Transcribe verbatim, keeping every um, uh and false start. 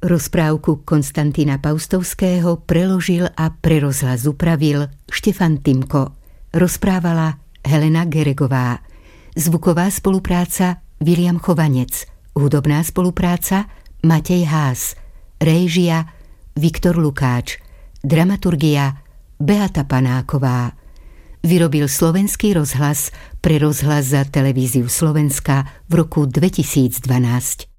Rozprávku Konstantína Paustovského preložil a pre rozhlas upravil Štefan Timko. Rozprávala Helena Geregová. Zvuková spolupráca Viliam Chovanec. Hudobná spolupráca Matej Haas. Réžia Viktor Lukáč. Dramaturgia Beata Panáková. Vyrobil Slovenský rozhlas pre rozhlas za Televíziu Slovenska v roku dvetisícdvanásť.